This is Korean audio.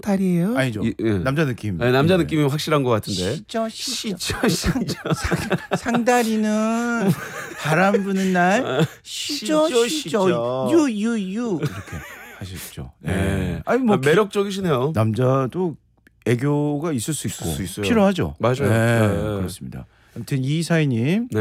달이에요? 아니죠. 남자 느낌. 네, 남자 느낌이 확실한 것 같은데. 시죠. 시죠. 상다리는 바람 부는 날 시죠. 유유유 이렇게 하셨죠. 네. 아니 뭐 매력적이시네요. 남자도 애교가 있을 수 있고 있을 수 있어요. 필요하죠. 맞아요. 네, 네. 그렇습니다. 아무튼 이사희님.